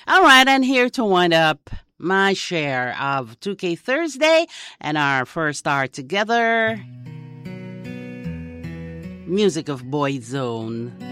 All right, and here to wind up my share of 2K Thursday and our first hour together. Music of Boyzone.